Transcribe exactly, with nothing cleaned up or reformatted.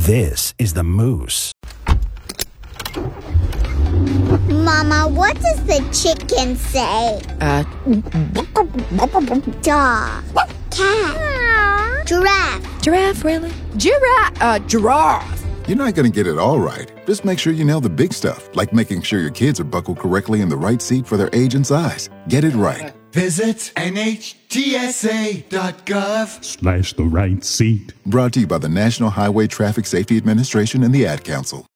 This is the Moose. Mama, what does the chicken say? Uh, Dog. Cat. Giraffe. giraffe, really? Giraffe, uh, giraffe. You're not going to get it all right. Just make sure you nail the big stuff, like making sure your kids are buckled correctly in the right seat for their age and size. Get it right. Visit N H T S A dot gov slash the right seat. Brought to you by the National Highway Traffic Safety Administration and the Ad Council.